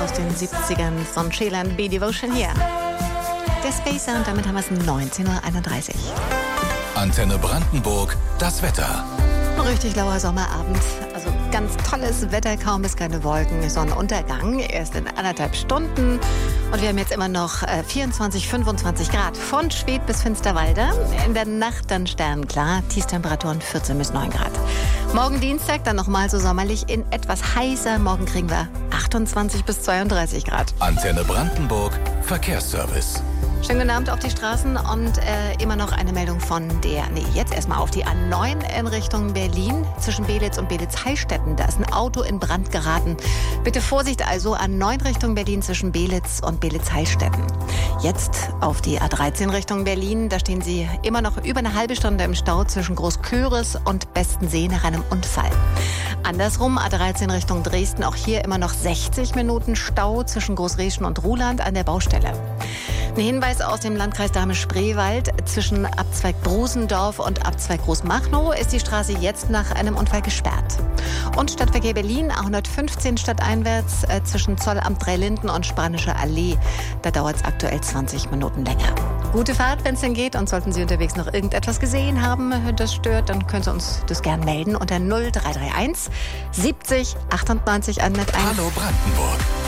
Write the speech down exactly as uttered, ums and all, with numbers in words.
aus den siebzigern von Sheila B. Devotion hier. Der Spacer und damit haben wir es neunzehn Uhr einunddreißig. Antenne Brandenburg, das Wetter. Richtig lauer Sommerabend. Also ganz tolles Wetter, kaum bis keine Wolken. Sonnenuntergang erst in anderthalb Stunden. Und wir haben jetzt immer noch äh, vierundzwanzig, fünfundzwanzig Grad von Schwedt bis Finsterwalde. In der Nacht dann sternklar, Tiefstemperaturen vierzehn bis neun Grad. Morgen Dienstag dann nochmal so sommerlich in etwas heißer. Morgen kriegen wir achtundzwanzig bis zweiunddreißig Grad. Antenne Brandenburg, Verkehrsservice. Schönen guten Abend auf die Straßen und äh, immer noch eine Meldung von der, nee, jetzt erstmal auf die A neun in Richtung Berlin. Zwischen Belitz und Belitz-Heilstätten, da ist ein Auto in Brand geraten. Bitte Vorsicht also, A neun Richtung Berlin zwischen Belitz und Belitz-Heilstätten. Jetzt auf die A dreizehn Richtung Berlin, da stehen Sie immer noch über eine halbe Stunde im Stau zwischen Großköris und Bestensee nach einem Unfall. Andersrum, A dreizehn Richtung Dresden, auch hier immer noch sechzig Minuten Stau zwischen Großreschen und Ruhland an der Baustelle. Ein Hinweis aus dem Landkreis Dahme-Spreewald. Zwischen Abzweig Brusendorf und Abzweig Großmachnow ist die Straße jetzt nach einem Unfall gesperrt. Und Stadtverkehr Berlin, A hundertfünfzehn stadteinwärts äh, zwischen Zollamt Dreilinden und Spanische Allee. Da dauert es aktuell zwanzig Minuten länger. Gute Fahrt, wenn es denn geht. Und sollten Sie unterwegs noch irgendetwas gesehen haben, das stört, dann können Sie uns das gern melden unter null drei drei eins siebzig achtundneunzig einhunderteins. Hallo Brandenburg.